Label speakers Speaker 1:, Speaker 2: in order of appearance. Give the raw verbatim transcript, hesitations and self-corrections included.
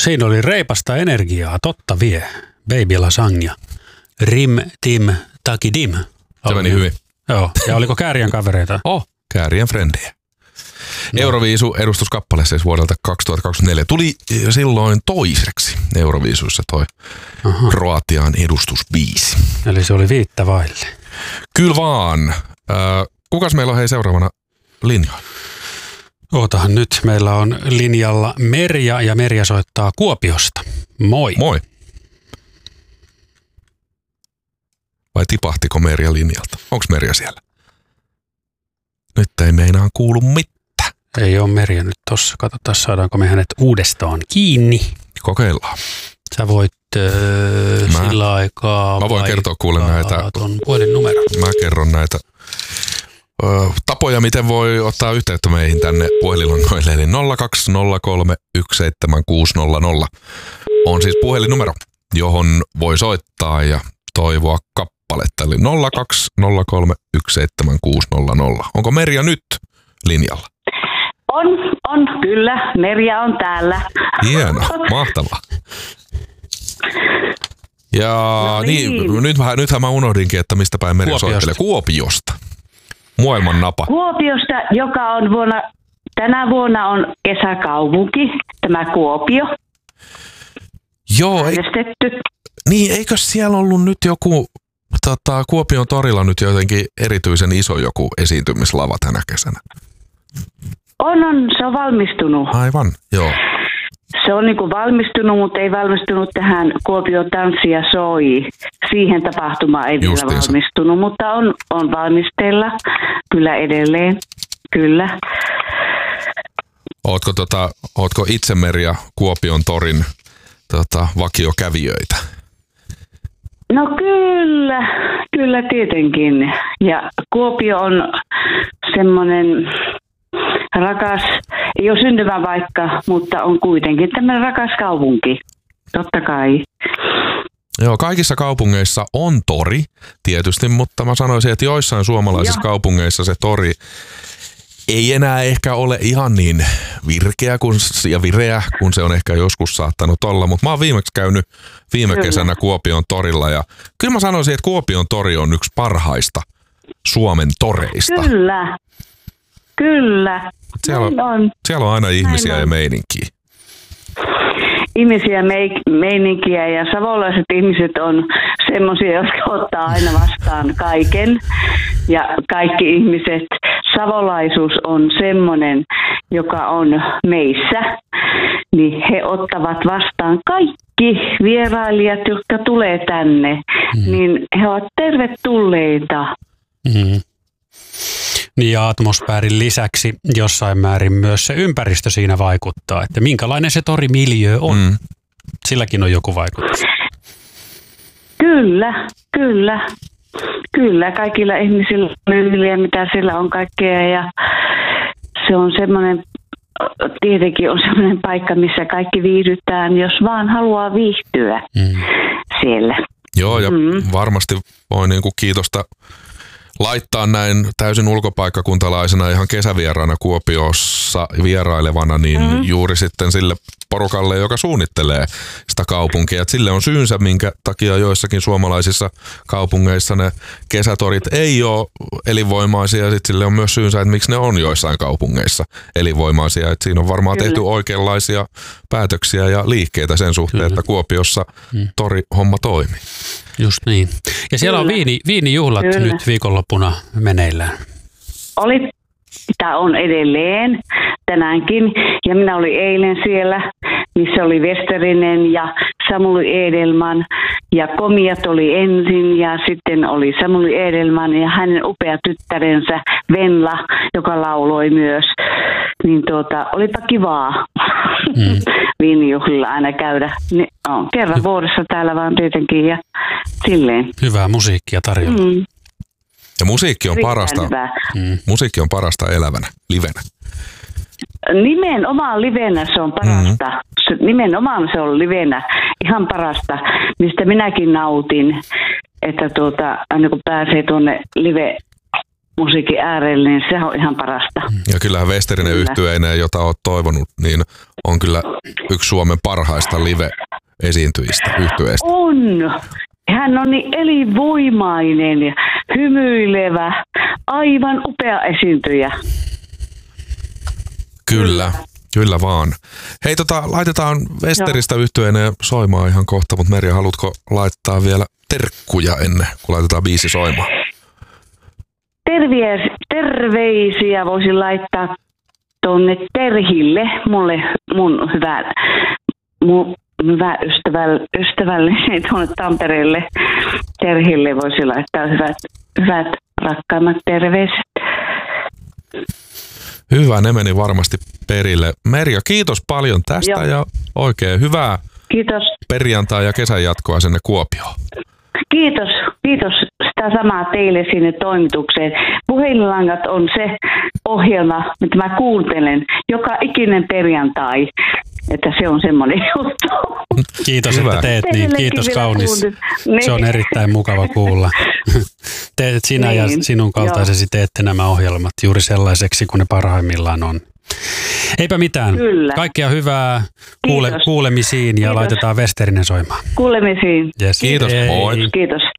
Speaker 1: Siinä oli reipasta energiaa, totta vie. Baby lasagna. Rim, tim, taki, dim.
Speaker 2: Se meni hyvin.
Speaker 1: Joo, ja oliko Kääriän kavereita?
Speaker 2: Oh, Kääriän frendejä. No. Euroviisu edustuskappale siis vuodelta kaksituhattakaksikymmentäneljä tuli silloin toiseksi Euroviisuissa toi Aha. Kroatian edustusbiisi.
Speaker 1: Eli se oli viittä vaille.
Speaker 2: Kyllä vaan. Äh, kukas meillä on hei seuraavana linjoilla?
Speaker 1: Ootahan nyt. Meillä on linjalla Merja ja Merja soittaa Kuopiosta. Moi.
Speaker 2: Moi. Vai tipahtiko Merja linjalta? Onko Merja siellä? Nyt ei meinaan kuulu mitään.
Speaker 1: Ei ole Merja nyt tossa. Katsotaan, saadaanko me hänet uudestaan kiinni.
Speaker 2: Kokeillaan.
Speaker 1: Sä voit öö,
Speaker 2: mä,
Speaker 1: sillä aikaa...
Speaker 2: Mä voin kertoa kuule näitä...
Speaker 1: Ton puhelinnumero.
Speaker 2: Mä kerron näitä ö, tapoja, miten voi ottaa yhteyttä meihin tänne puhelinlangoille. Eli nolla kaksi nolla kolme yksi seitsemän kuusi nolla nolla on siis puhelinnumero, johon voi soittaa ja toivoa kappaletta. Eli nolla kaksi nolla kolme yksi seitsemän kuusi nolla nolla. Onko Merja nyt linjalla?
Speaker 3: On, on, kyllä. Merja on täällä.
Speaker 2: Hienoa, mahtavaa. Ja no niin, niin nythän, nythän mä unohdinkin, että mistä päin Merja soittelee. Kuopiosta. Maailman napa.
Speaker 3: Kuopiosta, joka on vuonna, tänä vuonna on kesäkaupunki, tämä Kuopio.
Speaker 2: Joo, ei, niin eikö siellä ollut nyt joku, tota, Kuopion torilla nyt jotenkin erityisen iso joku esiintymislava tänä kesänä?
Speaker 3: On, on, se on valmistunut.
Speaker 2: Aivan, joo.
Speaker 3: Se on niinku valmistunut, mutta ei valmistunut tähän Kuopio tanssi ja soi. Siihen tapahtumaan ei vielä valmistunut, mutta on, on valmisteilla kyllä edelleen, kyllä.
Speaker 2: Ootko, tota, ootko itse Merja Kuopion torin tota, vakiokävijöitä?
Speaker 3: No kyllä, kyllä tietenkin. Ja Kuopio on semmoinen... Rakas, ei ole syntymäpaikka, mutta on kuitenkin tämmöinen rakas kaupunki, totta kai.
Speaker 2: Joo, kaikissa kaupungeissa on tori tietysti, mutta mä sanoisin, että joissain suomalaisissa Joo. kaupungeissa se tori ei enää ehkä ole ihan niin virkeä kun, ja vireä, kun se on ehkä joskus saattanut olla. Mutta mä oon viimeksi käynyt viime kyllä. kesänä Kuopion torilla ja kyllä mä sanoisin, että Kuopion tori on yksi parhaista Suomen toreista.
Speaker 3: Kyllä. Kyllä.
Speaker 2: Siellä on, on. siellä on aina ihmisiä ja meininkiä.
Speaker 3: Ihmisiä, meininkiä ja savolaiset ihmiset on semmoisia, jotka ottaa aina vastaan kaiken. Ja kaikki ihmiset, savolaisuus on semmoinen, joka on meissä. Niin he ottavat vastaan kaikki vierailijat, jotka tulee tänne. Mm. Niin he ovat tervetulleita.
Speaker 1: Mm. Niin ja atmosfäärin lisäksi jossain määrin myös se ympäristö siinä vaikuttaa, että minkälainen se torimiljöö on. Mm. Silläkin on joku vaikutus.
Speaker 3: Kyllä, kyllä. Kyllä, kaikilla ihmisillä on mitä siellä on kaikkea ja se on semmoinen, tietenkin on semmoinen paikka, missä kaikki viihdytään, jos vaan haluaa viihtyä mm. siellä.
Speaker 2: Joo ja mm. varmasti voi niinku kiitosta laittaa näin täysin ulkopaikkakuntalaisena ihan kesävieraana Kuopiossa vierailevana, niin mm. juuri sitten sille porukalle, joka suunnittelee sitä kaupunkia. Et sille on syynsä, minkä takia joissakin suomalaisissa kaupungeissa ne kesätorit ei ole elinvoimaisia. Ja sitten sille on myös syynsä, että miksi ne on joissain kaupungeissa elinvoimaisia. Et siinä on varmaan Kyllä. tehty oikeanlaisia päätöksiä ja liikkeitä sen suhteen, Kyllä. että Kuopiossa mm. tori-homma toimii.
Speaker 1: Just niin. Ja siellä Kyllä. on viini, viinijuhlat Kyllä. nyt viikonloppuna meneillään.
Speaker 3: Oli, tämä on edelleen tänäänkin. Ja minä olin eilen siellä, missä oli Westerinen ja Samuli Edelman. Ja Komiat oli ensin ja sitten oli Samuli Edelman ja hänen upea tyttärensä Venla, joka lauloi myös. Niin tuota, olipa kivaa mm. viinijuhlilla aina käydä. Niin on kerran Hy- vuodessa täällä vaan tietenkin ja silleen.
Speaker 1: Hyvää musiikkia tarjolla. Mm.
Speaker 2: Ja musiikki on, parasta, mm. musiikki on parasta elävänä, livenä.
Speaker 3: Nimenomaan livenä se on parasta. Mm-hmm. Nimenomaan se on livenä ihan parasta, mistä minäkin nautin, että tuota, aina kun pääsee tuonne live musiikin äärelle, niin se on ihan parasta.
Speaker 2: Ja kyllähän Westerinen
Speaker 3: Kyllä.
Speaker 2: yhtyeineen, jota olet toivonut, niin on kyllä yksi Suomen parhaista live-esiintyjistä yhtyeistä.
Speaker 3: On! Hän on niin elinvoimainen ja hymyilevä, aivan upea esiintyjä.
Speaker 2: Kyllä, kyllä vaan. Hei, tota, laitetaan Westeristä yhtyeineen soimaan ihan kohta, mutta Merja, haluatko laittaa vielä terkkuja ennen, kun laitetaan biisi soimaan?
Speaker 3: Terviä, terveisiä voisin laittaa tuonne Terhille, mulle mun hyvä, mun hyvä ystävälle, ystävälleni tuonne Tampereelle. Terhille voisin laittaa hyvät, hyvät rakkaimmat terveiset.
Speaker 2: Hyvä, ne meni varmasti perille. Merja, kiitos paljon tästä
Speaker 3: Joo.
Speaker 2: ja oikein hyvää
Speaker 3: Kiitos.
Speaker 2: perjantai- ja kesän jatkoa sinne Kuopioon.
Speaker 3: Kiitos, kiitos sitä samaa teille sinne toimitukseen. Puhelinlangat on se ohjelma, mitä mä kuuntelen joka ikinen perjantai, että se on semmoinen juttu.
Speaker 1: Kiitos,
Speaker 2: Hyvä.
Speaker 1: että teet niin.
Speaker 3: Teillekin
Speaker 1: Kiitos
Speaker 3: vielä
Speaker 1: kaunis.
Speaker 3: kuuntelen. Niin.
Speaker 1: Se on erittäin mukava kuulla. Teet, sinä ja
Speaker 3: Niin,
Speaker 1: sinun kaltaisesi teette nämä ohjelmat juuri sellaiseksi, kun ne parhaimmillaan on. Eipä mitään.
Speaker 3: Kyllä.
Speaker 1: Kaikkea hyvää kuule,
Speaker 3: Kiitos.
Speaker 1: kuulemisiin ja
Speaker 3: Kiitos.
Speaker 1: laitetaan Westerinen soimaan.
Speaker 3: Kuulemisiin.
Speaker 1: Yes.
Speaker 2: Kiitos,
Speaker 1: Hei.
Speaker 2: moi.
Speaker 3: Kiitos.